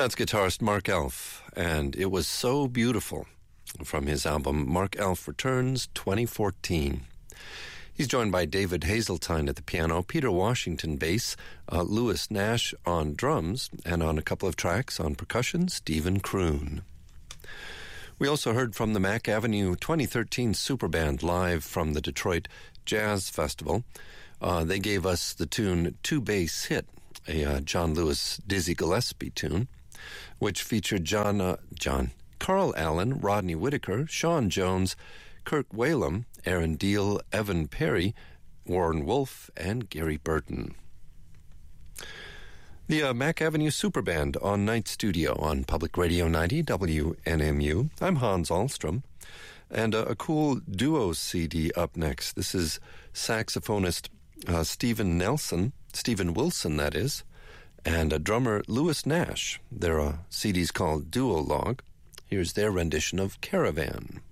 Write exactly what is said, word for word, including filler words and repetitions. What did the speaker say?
That's guitarist Mark Elf, and It Was So Beautiful from his album Mark Elf Returns twenty fourteen. He's joined by David Hazeltine at the piano, Peter Washington bass, uh, Lewis Nash on drums, and on a couple of tracks on percussion, Stephen Kroon. We also heard from the Mack Avenue twenty thirteen Superband live from the Detroit Jazz Festival. Uh, they gave us the tune Two Bass Hit, a uh, John Lewis Dizzy Gillespie tune, which featured John, uh, John, Carl Allen, Rodney Whitaker, Sean Jones, Kirk Whalum, Aaron Deal, Evan Perry, Warren Wolf, and Gary Burton. The uh, Mack Avenue Superband on Night Studio on Public Radio ninety W N M U. I'm Hans Ahlstrom, and uh, a cool duo C D up next. This is saxophonist uh, Stephen Nelson, Stephen Wilson, that is, and a drummer Lewis Nash. Their uh, C D's called Duologue. Here's their rendition of Caravan.